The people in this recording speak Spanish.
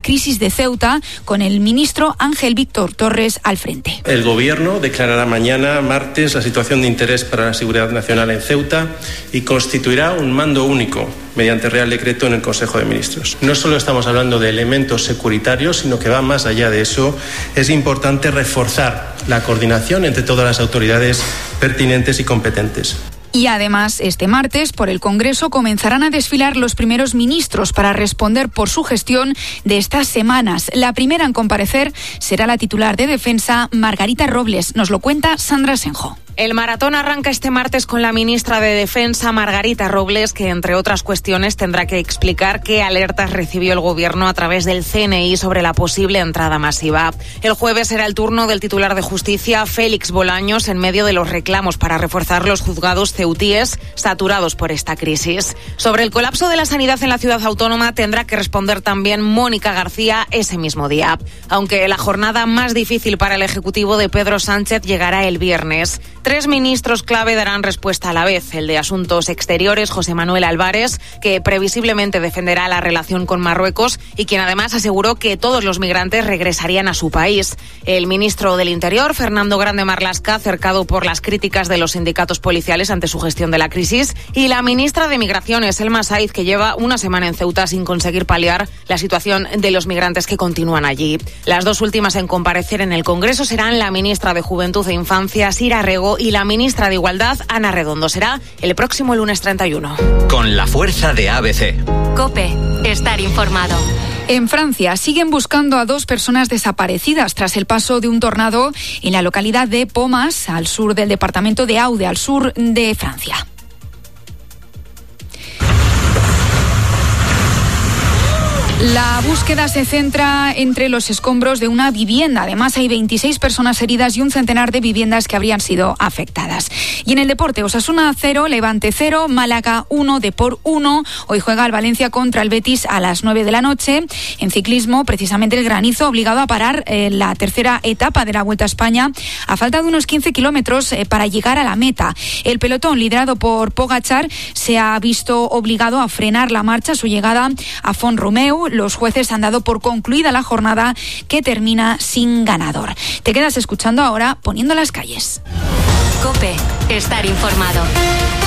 crisis de Ceuta, con el ministro Ángel Víctor Torres al frente. El Gobierno declarará mañana, martes, la situación de interés para la seguridad nacional en Ceuta y constituirá un mando único mediante Real Decreto en el Consejo de Ministros. No solo estamos hablando de elementos securitarios, sino que va más allá de eso. Es importante reforzar la coordinación entre todas las autoridades pertinentes y competentes. Y además, este martes, por el Congreso, comenzarán a desfilar los primeros ministros para responder por su gestión de estas semanas. La primera en comparecer será la titular de Defensa, Margarita Robles. Nos lo cuenta Sandra Senjo. El maratón arranca este martes con la ministra de Defensa, Margarita Robles, que, entre otras cuestiones, tendrá que explicar qué alertas recibió el Gobierno a través del CNI sobre la posible entrada masiva. El jueves será el turno del titular de Justicia, Félix Bolaños, en medio de los reclamos para reforzar los juzgados ceutíes saturados por esta crisis. Sobre el colapso de la sanidad en la ciudad autónoma tendrá que responder también Mónica García ese mismo día. Aunque la jornada más difícil para el Ejecutivo de Pedro Sánchez llegará el viernes. 3 ministros clave darán respuesta a la vez. El de Asuntos Exteriores, José Manuel Álvarez, que previsiblemente defenderá la relación con Marruecos y quien además aseguró que todos los migrantes regresarían a su país. El ministro del Interior, Fernando Grande Marlaska, cercado por las críticas de los sindicatos policiales ante su gestión de la crisis. Y la ministra de Migraciones, Elma Saiz, que lleva una semana en Ceuta sin conseguir paliar la situación de los migrantes que continúan allí. Las dos últimas en comparecer en el Congreso serán la ministra de Juventud e Infancia, Sira Rego, y la ministra de Igualdad, Ana Redondo. Será el próximo lunes 31. Con la fuerza de ABC. COPE. Estar informado. En Francia siguen buscando a 2 personas desaparecidas tras el paso de un tornado en la localidad de Pomas, al sur del departamento de Aude, al sur de Francia. La búsqueda se centra entre los escombros de una vivienda. Además, hay 26 personas heridas y un centenar de viviendas que habrían sido afectadas. Y en el deporte, Osasuna 0, Levante 0, Málaga 1, Depor 1. Hoy juega el Valencia contra el Betis a las 9 de la noche. En ciclismo, precisamente el granizo ha obligado a parar la tercera etapa de la Vuelta a España a falta de unos 15 kilómetros para llegar a la meta. El pelotón, liderado por Pogačar, se ha visto obligado a frenar la marcha a su llegada a Font-Romeu. Los jueces han dado por concluida la jornada, que termina sin ganador. Te quedas escuchando ahora Poniendo las calles. COPE. Estar informado.